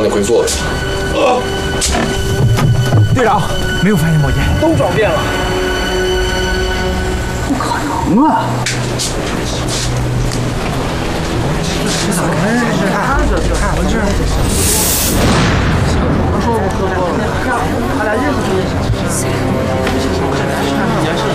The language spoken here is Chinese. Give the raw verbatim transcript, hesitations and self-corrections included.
你回复。啊！ 队长，没有发现宝剑， 都找遍了。 不可能啊！这怎么回事？这看着就看我这。我说我喝多了，他俩认识也行。